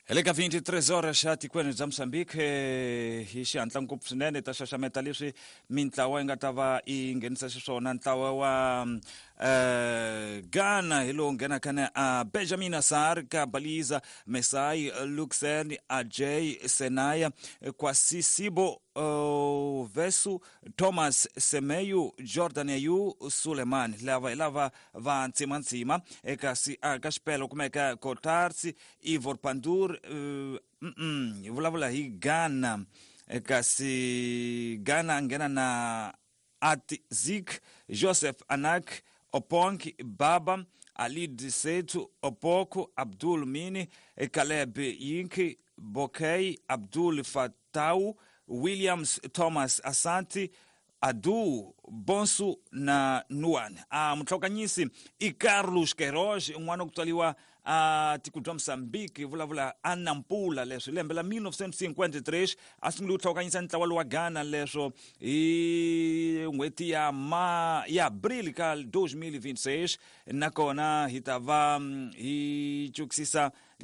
Eleka 23 horas xa tikweni bya Moçambique hi xihatla ngopfu swinene ta xaxameta leswi mintlawa yi nga ta va i nghenisa xiswona. Ntlawa wa Ghana hi lowu nghenaka na Benjamin Assar, Kabaliza Mesai, Luxen, Ajay Senaya, Kwasisibo Vesu, Thomas Semeyu, Jordan Ayu, Suleiman. Lava va ntsima eka ka xipelo kumeka Kotarsi, Ivor Pandur, vulavula hi Ghana kasi Ghana nghena na Atzik, Joseph Anak, Oponki Baba, Alid Setu, Opoku, Abdul Mini, Caleb Yinki, Bokei, Abdul Fatau, Williams Thomas Asanti, Adu Bonsu na Nuan. Mtlokanyisi i Carlos Queiroz, n'wana kutwaliwa tiko bya Moçambique, vulavula Anampula leswo lembe la 1953 a sungule ku tlhokanyisa ntlawa wa Ghana leswo hi n'hweti ya April ka 2026 nakona hi ta va hi cukisisa